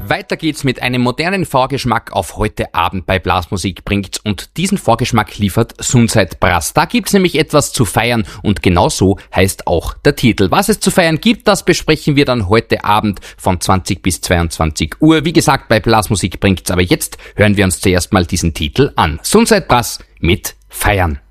Weiter geht's mit einem modernen Vorgeschmack auf heute Abend bei Blasmusik bringt's, und diesen Vorgeschmack liefert Sunside Brass. Da gibt's nämlich etwas zu feiern, und genau so heißt auch der Titel. Was es zu feiern gibt, das besprechen wir dann heute Abend von 20 bis 22 Uhr. Wie gesagt, bei Blasmusik bringt's, aber jetzt hören wir uns zuerst mal diesen Titel an. Sunside Brass mit Feiern.